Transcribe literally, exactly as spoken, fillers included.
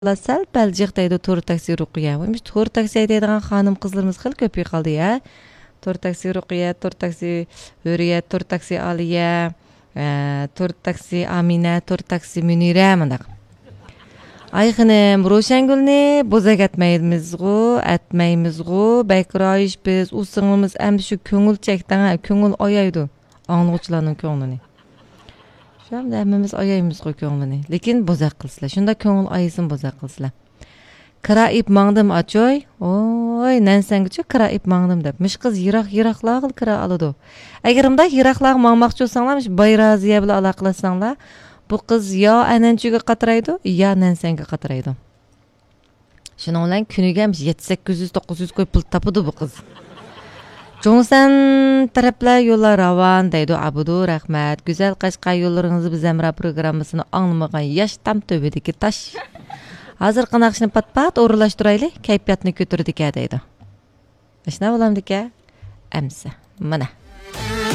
La sal belcik deydi tur taksi Rukiye. Oymuş tur taksi deydigan hanım kızlarımız xil köpüy kaldı ya. Tur taksi Rukiye, tur taksi Hürriyet, tur taksi Aliye, e, tur taksi Amine, tur taksi Münire mındak. Ay xanım, Roşengül'ni bozak etmeyimiz go, etmeyimiz go. Bekrayış biz, usыңımız emdi şu köngül çekten, köngül ayaydı. Anlıqçılarının köngülini. Şamda hemmimiz ayayımız go köngülini. Lekin bozak kılsılar. Şunda köngül ayısın bozak kılsılar. Kıraip mağdım açoy. Oy, nensengüçü kıraip mağdım dep. Miş kız yirak yiraklığa kıl kıra alıdı. Egerimda yiraklığa mağmakçı olsanlar, bayraziye bile alaqılasanlar, bu kız ya anençüge qatıraydı, ya nensenge qatıraydı. Şunun olan künüge yedi sekiz yüz dokuz yüz koy pul tapıdı bu kız. Johnson taraflar yollar ravan deydi abudu rahmet. Güzel Qashqai yollarınızı biz Emra programmasını anlamagan yaş tam töbedeki taş. Hazır qanaqşını pat-pat o'rinlashtirayli, kayfiyatni ko'tardik deydi. Ishna bo'lamdik-a? Amsa. Mana